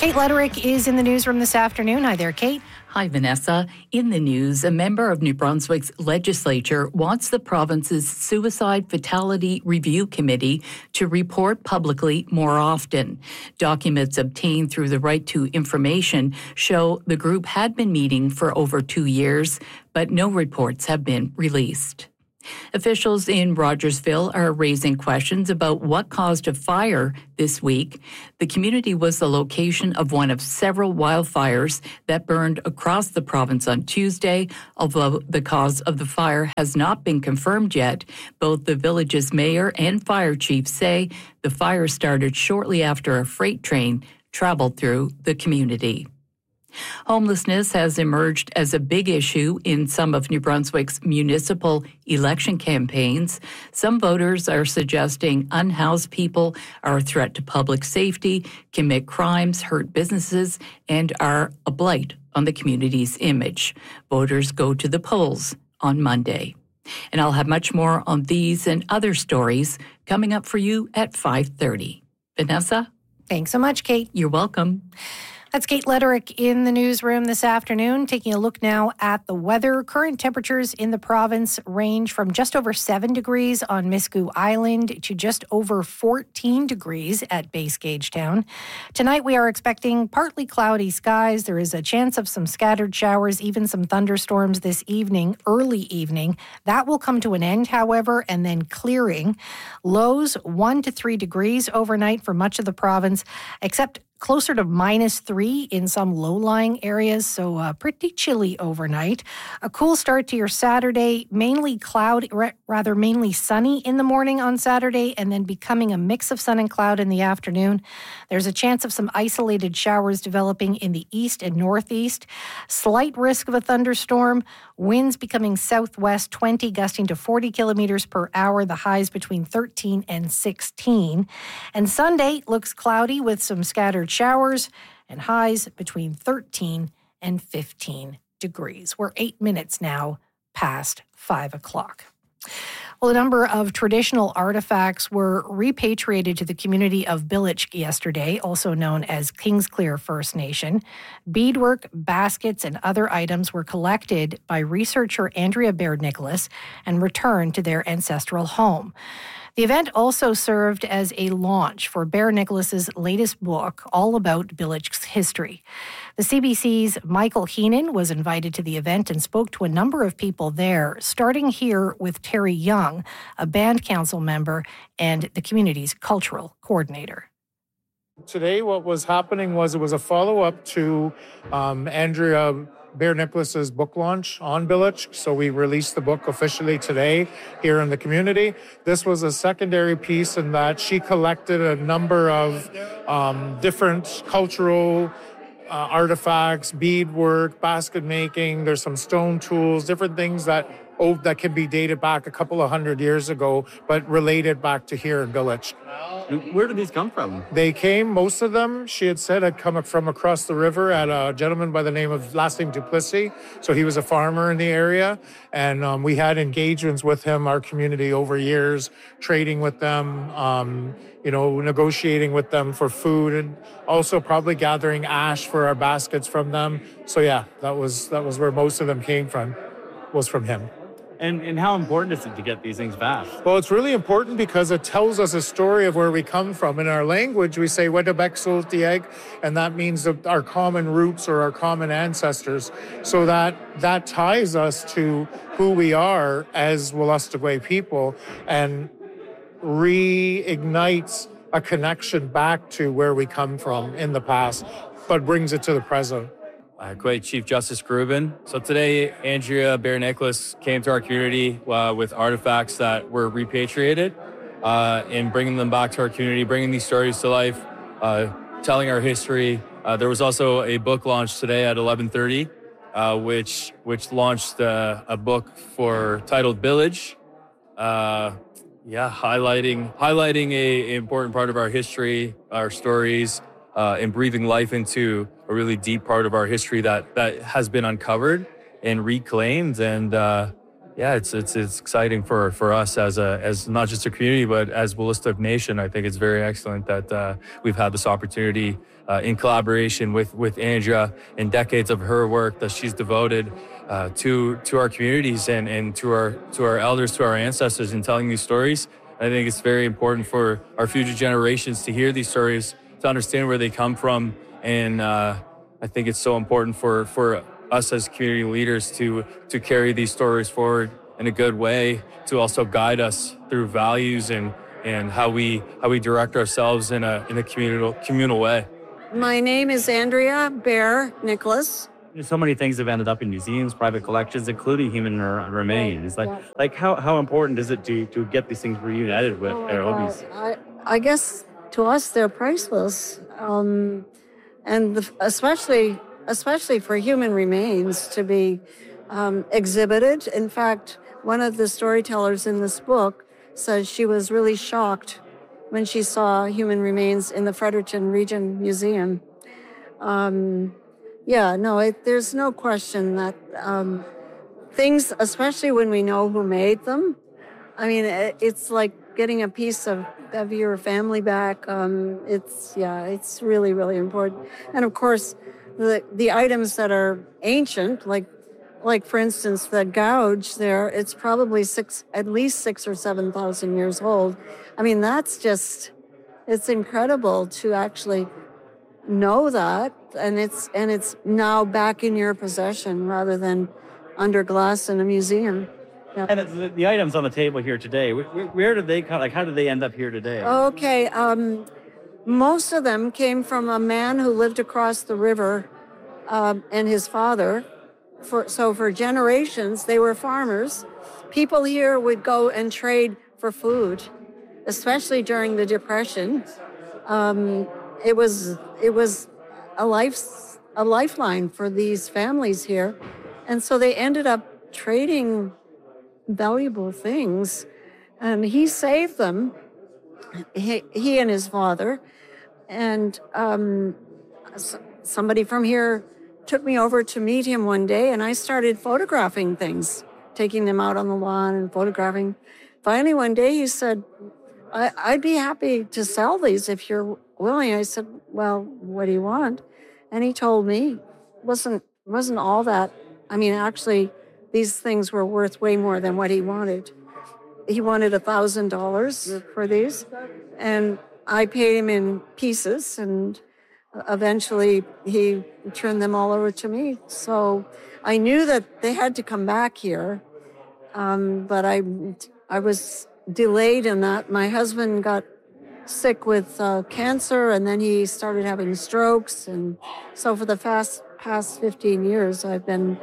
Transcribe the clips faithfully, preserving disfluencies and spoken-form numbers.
Kate Lederick is in the newsroom this afternoon. Hi there, Kate. Hi, Vanessa. In the news, a member of New Brunswick's legislature wants the province's Suicide Fatality Review Committee to report publicly more often. Documents obtained through the Right to Information show the group had been meeting for over two years, but no reports have been released. Officials in Rogersville are raising questions about what caused a fire this week. The community was the location of one of several wildfires that burned across the province on Tuesday. Although the cause of the fire has not been confirmed yet, both the village's mayor and fire chief say the fire started shortly after a freight train traveled through the community. Homelessness has emerged as a big issue in some of New Brunswick's municipal election campaigns. Some voters are suggesting unhoused people are a threat to public safety, commit crimes, hurt businesses, and are a blight on the community's image. Voters go to the polls on Monday. And I'll have much more on these and other stories coming up for you at five thirty. Vanessa? Thanks so much, Kate. You're welcome. That's Kate Lederick in the newsroom this afternoon. Taking a look now at the weather. Current temperatures in the province range from just over seven degrees on Miscou Island to just over fourteen degrees at Base Gage Town. Tonight we are expecting partly cloudy skies. There is a chance of some scattered showers, even some thunderstorms this evening, early evening. That will come to an end, however, and then clearing. Lows one to three degrees overnight for much of the province, except closer to minus three in some low-lying areas, so uh, pretty chilly overnight. A cool start to your Saturday, mainly cloud, rather mainly sunny in the morning on Saturday, and then becoming a mix of sun and cloud in the afternoon. There's a chance of some isolated showers developing in the east and northeast. Slight risk of a thunderstorm. Winds becoming southwest twenty, gusting to forty kilometers per hour. The highs between thirteen and sixteen. And Sunday looks cloudy with some scattered showers and highs between thirteen and fifteen degrees. We're eight minutes now past five o'clock. Well, a number of traditional artifacts were repatriated to the community of Billitch yesterday, also known as Kingsclear First Nation. Beadwork, baskets, and other items were collected by researcher Andrea Baird-Nicholas and returned to their ancestral home. The event also served as a launch for Baird-Nicholas's latest book, all about Billitch's history. The C B C's Michael Heenan was invited to the event and spoke to a number of people there, starting here with Terry Young, a band council member and the community's cultural coordinator. Today, what was happening was it was a follow-up to um, Andrea Baird-Nicholas's book launch on Billitch. So we released the book officially today here in the community. This was a secondary piece in that she collected a number of um, different cultural uh, artifacts, beadwork, basket making. There's some stone tools, different things that oh, that can be dated back a couple of hundred years ago, but related back to here in Billitch. Where did these come from? They came, most of them, she had said, had come from across the river at a gentleman by the name of, last name Duplessis. So he was a farmer in the area. And um, we had engagements with him, our community, over years, trading with them, um, you know, negotiating with them for food, and also probably gathering ash for our baskets from them. So yeah, that was that was where most of them came from, was from him. And and how important is it to get these things back? Well, it's really important because it tells us a story of where we come from. In our language, we say Wedabek Sultieg, and that means our common roots or our common ancestors. So that that ties us to who we are as Wolastoqey people and reignites a connection back to where we come from in the past, but brings it to the present. Uh, Quay Chief Justice Grubin. So today, Andrea Baird-Nicholas came to our community uh, with artifacts that were repatriated uh, and bringing them back to our community, bringing these stories to life, uh, telling our history. Uh, there was also a book launch today at eleven thirty, uh, which which launched uh, a book for titled Village. Uh, yeah, highlighting highlighting a, a important part of our history, our stories, uh, and breathing life into a really deep part of our history that, that has been uncovered and reclaimed. And uh, Yeah, it's it's it's exciting for, for us as a as not just a community but as Wolastoq Nation. I think it's very excellent that uh, we've had this opportunity uh, in collaboration with with Andrea and decades of her work that she's devoted uh, to to our communities and, and to our to our elders, to our ancestors, in telling these stories. I think it's very important for our future generations to hear these stories, to understand where they come from, and uh, I think it's so important for for us as community leaders to to carry these stories forward in a good way, to also guide us through values and and how we how we direct ourselves in a in a communal communal way. My name is Andrea Bear Nicholas. So many things have ended up in museums, private collections, including human r- remains. Like, like how, how important is it to, to get these things reunited with Oh, their well, hobbies? I, I guess to us they're priceless, um, and the, especially especially for human remains to be um, exhibited. In fact, one of the storytellers in this book says she was really shocked when she saw human remains in the Fredericton Region Museum. Um, yeah, no, it, there's no question that um, things, especially when we know who made them, I mean, it, it's like getting a piece of, of your family back. Um, it's, yeah, it's really, really important. And of course, the the items that are ancient, like like for instance the gouge there, it's probably six at least six or seven thousand years old. I mean, that's just, it's incredible to actually know that, and it's and it's now back in your possession rather than under glass in a museum. Yeah. And the, the items on the table here today, where, where did they come? Like, how did they end up here today? Okay. Um, Most of them came from a man who lived across the river um, and his father. For, so for generations, they were farmers. People here would go and trade for food, especially during the Depression. Um, it was it was a life a lifeline for these families here, and so they ended up trading valuable things, and he saved them. He, he and his father. And um, somebody from here took me over to meet him one day, and I started photographing things, taking them out on the lawn and photographing. Finally, one day he said, I, I'd be happy to sell these if you're willing. I said, well, what do you want? And he told me, wasn't wasn't all that. I mean, actually, these things were worth way more than what he wanted. He wanted a thousand dollars for these, and I paid him in pieces, and eventually he turned them all over to me. So I knew that they had to come back here, um, but I, I was delayed in that. My husband got sick with uh, cancer, and then he started having strokes, and so for the past past fifteen years, I've been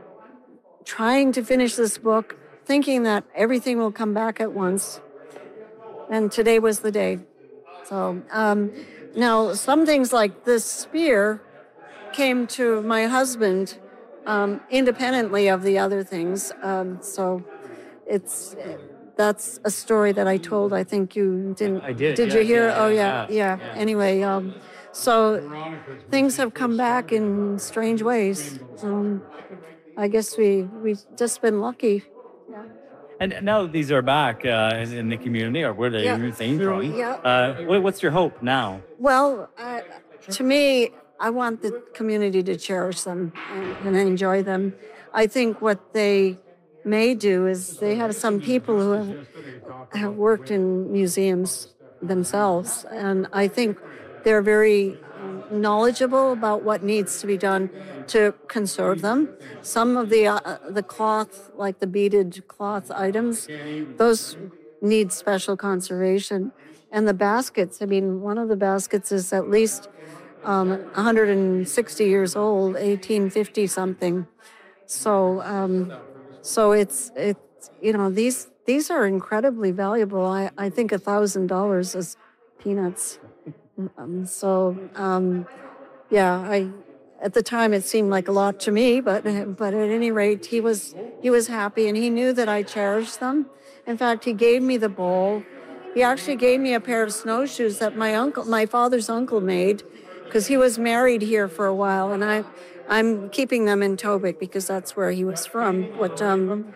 trying to finish this book, thinking that everything will come back at once. And today was the day. So um, now some things like this spear came to my husband um, independently of the other things. Um, so it's that's a story that I told. I think you didn't. I did. Did yeah, you hear? Yeah, oh yeah, yeah, yeah. yeah. Anyway, um, so things have come back in strange ways. Um, I guess we we've just been lucky. Yeah. And now that these are back uh, in, in the community, or where they Yeah. came from, Yeah. uh, what, what's your hope now? Well, uh, to me, I want the community to cherish them and, and enjoy them. I think what they may do is they have some people who have, have worked in museums themselves, and I think they're very knowledgeable about what needs to be done to conserve them. Some of the uh, the cloth, like the beaded cloth items, those need special conservation. And the baskets, I mean, one of the baskets is at least um, one hundred sixty years old, eighteen fifty something. So, um, so it's it's you know these these are incredibly valuable. I I think a thousand dollars is peanuts. Um, so, um, yeah, I at the time it seemed like a lot to me, but but at any rate, he was he was happy, and he knew that I cherished them. In fact, he gave me the bowl. He actually gave me a pair of snowshoes that my uncle, my father's uncle, made, because he was married here for a while, and I, I'm keeping them in Tobic because that's where he was from. But um,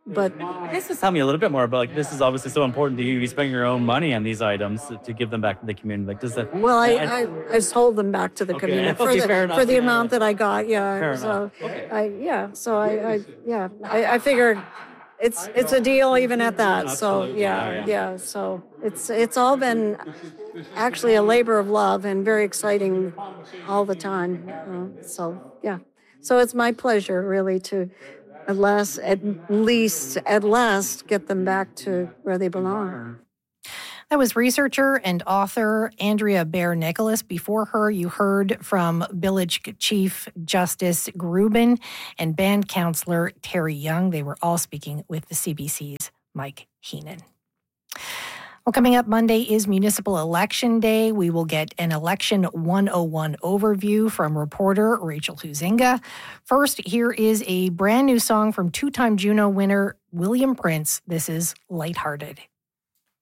But I guess just tell me a little bit more about, like, this is obviously so important to you. You spend your own money on these items to, to give them back to the community. Like, does that? well, I, I, I sold them back to the Okay, community for okay, the, fair enough, for the yeah, amount yeah. that I got. Yeah. Fair so enough. Okay. I yeah. So I, I yeah. I, I figured it's it's a deal even at that. So Absolutely, yeah, yeah, yeah. So it's it's all been actually a labor of love and very exciting all the time. Uh, so yeah. So it's my pleasure really to at last at least at last get them back to where they belong. That was researcher and author Andrea Baer Nicholas. Before her, you heard from Village Chief Justice Grubin and band counselor Terry Young. They were all speaking with the C B C's Mike Heenan. Well, coming up Monday is Municipal Election Day. We will get an Election one oh one overview from reporter Rachel Huizinga. First, here is a brand new song from two-time Juno winner William Prince. This is Lighthearted.